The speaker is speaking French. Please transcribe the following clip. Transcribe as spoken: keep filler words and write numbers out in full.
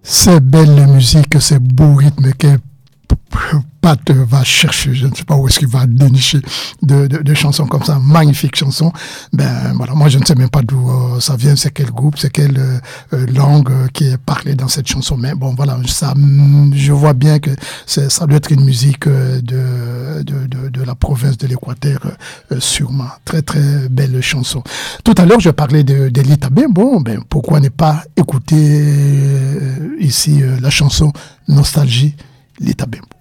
C'est belle musique, c'est beau rythme que Pat va chercher, je ne sais pas où est-ce qu'il va dénicher de, de, de chansons comme ça, magnifique chanson. Ben voilà, moi je ne sais même pas d'où euh, ça vient, c'est quel groupe, c'est quelle euh, langue euh, qui est parlée dans cette chanson. Mais bon voilà, ça, je vois bien que c'est, ça doit être une musique euh, de, de, de, de la province de l'Équateur, euh, sûrement. Très très belle chanson. Tout à l'heure je parlais de, de Lita Bembo. Bon, ben pourquoi ne pas écouter euh, ici euh, la chanson Nostalgie, Lita Bembo.